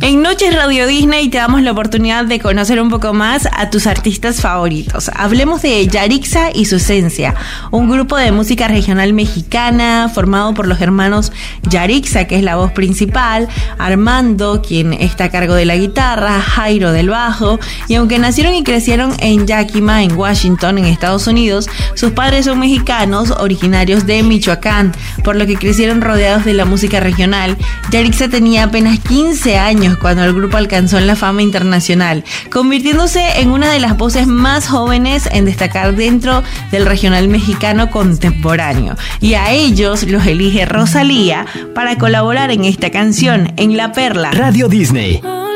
En Noches Radio Disney te damos la oportunidad de conocer un poco más a tus artistas favoritos. Hablemos de Yarixa y su esencia, un grupo de música regional mexicana formado por los hermanos Yarixa, que es la voz principal, Armando, quien está a cargo de la guitarra, Jairo del bajo, y aunque nacieron y crecieron en Yakima, en Washington, en Estados Unidos, sus padres son mexicanos originarios de Michoacán, por lo que crecieron rodeados de la música regional. Yarixa tenía apenas 15 años cuando el grupo alcanzó la fama internacional, convirtiéndose en una de las voces más jóvenes en destacar dentro del regional mexicano contemporáneo. Y a ellos los elige Rosalía para colaborar en esta canción, en La Perla. Radio Disney.